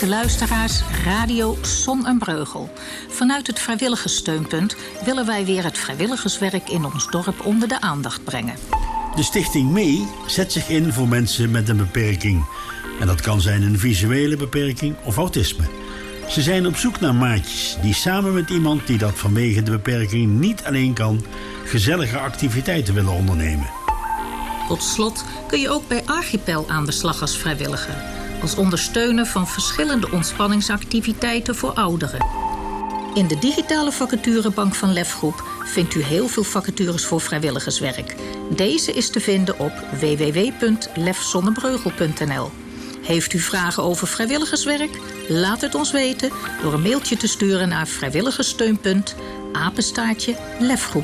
Beste luisteraars, Radio Zon en Breugel. Vanuit het vrijwilligerssteunpunt willen wij weer het vrijwilligerswerk in ons dorp onder de aandacht brengen. De stichting MEE zet zich in voor mensen met een beperking. En dat kan zijn een visuele beperking of autisme. Ze zijn op zoek naar maatjes die samen met iemand die dat vanwege de beperking niet alleen kan, gezellige activiteiten willen ondernemen. Tot slot kun je ook bij Archipel aan de slag als vrijwilliger. Als ondersteuner van verschillende ontspanningsactiviteiten voor ouderen. In de digitale vacaturebank van Lefgroep vindt u heel veel vacatures voor vrijwilligerswerk. Deze is te vinden op www.lefzonnebreugel.nl. Heeft u vragen over vrijwilligerswerk? Laat het ons weten door een mailtje te sturen naar vrijwilligerssteunpunt @lefgroep.nl.